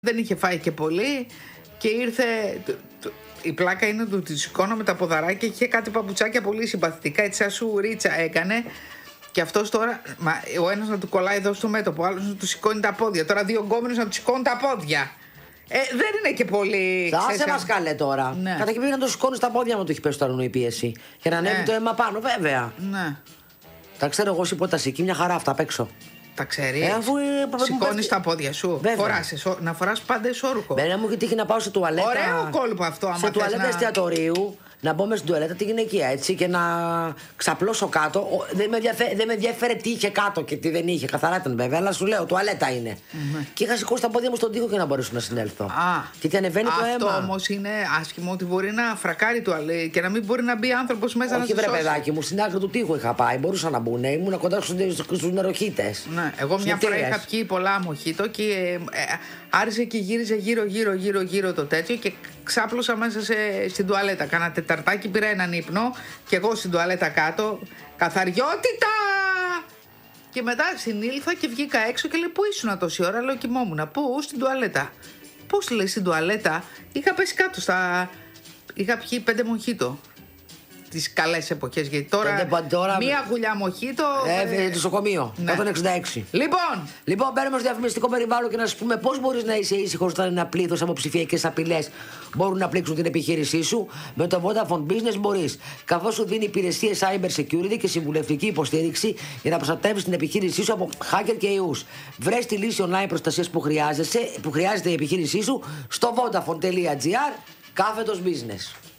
Δεν είχε φάει και πολύ και ήρθε. Η πλάκα είναι ότι τη σηκώνω με τα ποδαράκια και είχε κάτι παπουτσάκια πολύ συμπαθητικά, έτσι σαν σου ρίτσα έκανε. Και αυτός τώρα, ο ένας να του κολλάει εδώ στο μέτωπο, ο άλλος να του σηκώνει τα πόδια. Τώρα δύο γκόμενους να του σηκώνουν τα πόδια. Δεν είναι και πολύ. Άσε μας καλέ τώρα. Ναι. Κατά και πήγε να το σηκώνει στα πόδια μου, του έχει πέσει το αρνού η πίεση. Για να ανέβει το αίμα πάνω, βέβαια. Ναι. Τα ξέρω εγώ υπόταση εκεί, μια χαρά αυτά απ' έξω. Τα ξέρει. Αφού σηκώνει τα πόδια σου. Να φοράς πάντα ισόρουχο. Βέβαια μου έχει τύχει να πάω σε τουαλέτα. Ωραίο κόλπο αυτό, άμα σε τουαλέτα εστιατορίου. Να μπω μέσα στην τουαλέτα τη γυναικεία έτσι και να ξαπλώσω κάτω. Δεν με ενδιαφέρε τι είχε κάτω και τι δεν είχε. Καθαρά ήταν βέβαια, αλλά σου λέω τουαλέτα είναι. Και είχα σηκώσει τα πόδια μου στον τοίχο για να μπορέσω να συνέλθω. Και τι ανεβαίνει το αίμα. Αυτό όμως είναι άσχημο ότι μπορεί να φρακάρει τουαλέτα και να μην μπορεί να μπει άνθρωπος μέσα. Όχι, βρε παιδάκι μου, στην άκρη του τοίχου είχα πάει. Μπορούσαν να μπουν. Ήμουν κοντά στους νεροχύτες. Ναι, εγώ μια φορά είχα πιει πολλά μοχίτο και άρχισε και γύριζε γύρω το τέτοιο και ξάπλωσα μέσα στην τουαλέτα. Κάνα τεταρτάκι, πήρα έναν ύπνο και εγώ στην τουαλέτα κάτω. Καθαριότητα! Και μετά συνήλθα και βγήκα έξω και λέει: Πού ήσουν τόση ώρα? Λέω: Κοιμόμουν. Πού? Στην τουαλέτα. Πώς λέει στην τουαλέτα? Είχα πέσει κάτω είχα πιει 5 μοχίτο. Τις καλές εποχές, γιατί τώρα μία γουλιά μοχίτο. Το νοσοκομείο. Ναι. 166. Λοιπόν, μπαίνουμε στο διαφημιστικό περιβάλλον και να σου πούμε πώς μπορείς να είσαι ήσυχος όταν ένα πλήθος από ψηφιακές απειλές μπορούν να πλήξουν την επιχείρησή σου. Με το Vodafone Business μπορείς. Καθώς σου δίνει υπηρεσίες cyber security και συμβουλευτική υποστήριξη για να προστατεύεις την επιχείρησή σου από hacker και ιούς. Βρες τη λύση online προστασίας που χρειάζεται η επιχείρησή σου στο vodafone.gr/business.